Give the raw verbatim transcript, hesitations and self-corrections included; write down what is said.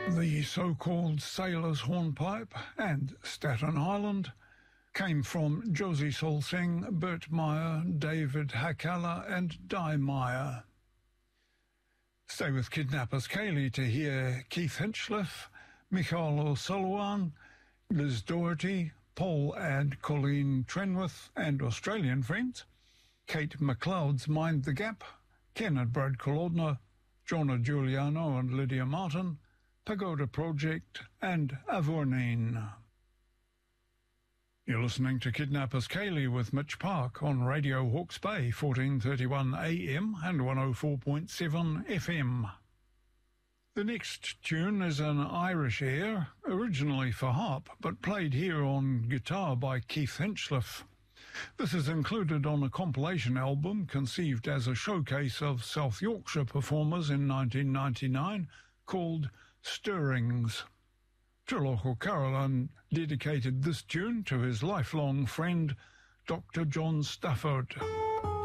The so-called Sailor's Hornpipe and Staten Island came from Josie Solsing, Bert Meyer, David Hakala and Di Meyer. Stay with Kidnappers Kaylee to hear Keith Hinchliffe, Michael O'Sullivan, Liz Doherty, Paul and Colleen Trenwith and Australian friends, Kate McLeod's Mind the Gap, Ken and Brad Kolodner, Jonah Giuliano and Lydia Martin, Pagoda Project and Avornine. You're listening to Kidnappers Kaylee with Mitch Park on Radio Hawke's Bay, fourteen thirty-one A M and one oh four point seven F M. The next tune is an Irish air, originally for harp, but played here on guitar by Keith Hinchliffe. This is included on a compilation album conceived as a showcase of South Yorkshire performers in nineteen ninety-nine called Stirrings. Trelaw Carolan dedicated this tune to his lifelong friend, Doctor John Stafford.